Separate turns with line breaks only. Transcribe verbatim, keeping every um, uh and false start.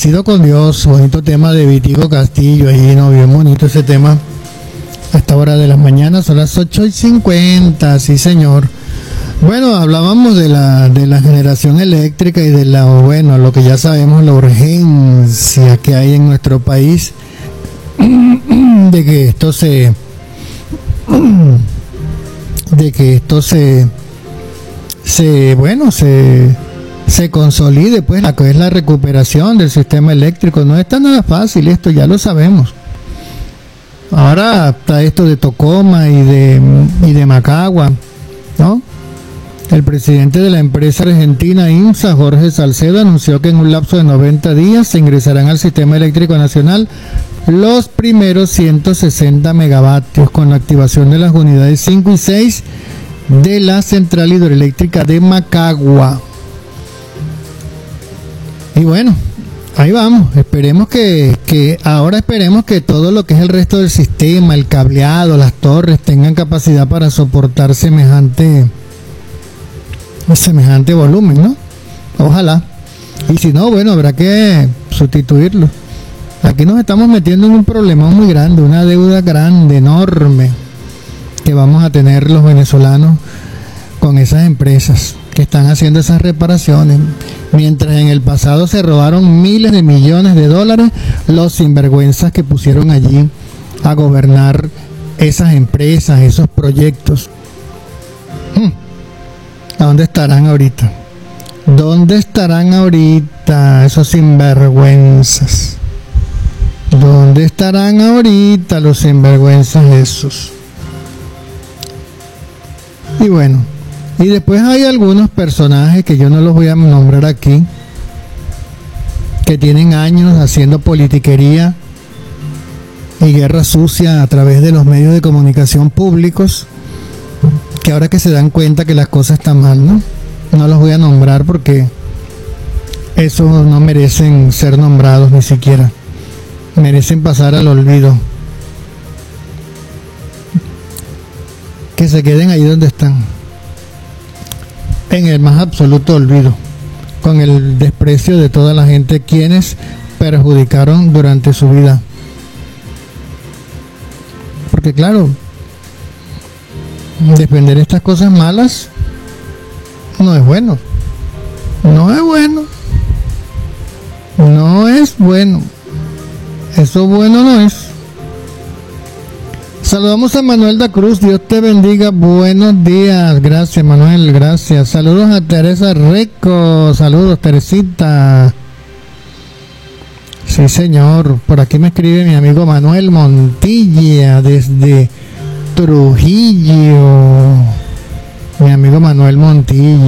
agradecido con Dios. Bonito tema de Vitico Castillo, ahí no, bien bonito ese tema. A esta hora de la mañana son las ocho y cincuenta, sí señor. Bueno, hablábamos de la de la generación eléctrica y de la, bueno, lo que ya sabemos, la urgencia que hay en nuestro país de que esto se de que esto se se bueno se se consolide, pues, la que es la recuperación del sistema eléctrico. No está nada fácil esto, ya lo sabemos. Ahora está esto de Tocoma y de y de Macagua, ¿no? El presidente de la empresa argentina INSA, Jorge Salcedo, anunció que en un lapso de noventa días se ingresarán al sistema eléctrico nacional los primeros ciento sesenta megavatios con la activación de las unidades cinco y seis de la central hidroeléctrica de Macagua. Y bueno, ahí vamos, esperemos que, que ahora esperemos que todo lo que es el resto del sistema, el cableado, las torres, tengan capacidad para soportar semejante semejante volumen, ¿no? Ojalá. Y si no, bueno, habrá que sustituirlo. Aquí nos estamos metiendo en un problema muy grande, una deuda grande, enorme, que vamos a tener los venezolanos con esas empresas que están haciendo esas reparaciones. Mientras en el pasado se robaron miles de millones de dólares, los sinvergüenzas que pusieron allí a gobernar esas empresas, esos proyectos. Hmm. ¿A dónde estarán ahorita? ¿Dónde estarán ahorita esos sinvergüenzas? ¿Dónde estarán ahorita los sinvergüenzas esos? Y bueno, y después hay algunos personajes que yo no los voy a nombrar aquí, que tienen años haciendo politiquería y guerra sucia a través de los medios de comunicación públicos, que ahora que se dan cuenta que las cosas están mal, ¿no? No los voy a nombrar porque esos no merecen ser nombrados ni siquiera. Merecen pasar al olvido. Que se queden ahí donde están, en el más absoluto olvido, con el desprecio de toda la gente quienes perjudicaron durante su vida. Porque claro, defender estas cosas malas no es bueno. No es bueno. No es bueno. Eso bueno no es. Saludamos a Manuel da Cruz. Dios te bendiga. Buenos días. Gracias, Manuel. Gracias. Saludos a Teresa Rico. Saludos, Teresita. Sí, señor. Por aquí me escribe mi amigo Manuel Montilla desde Trujillo, mi amigo Manuel Montilla.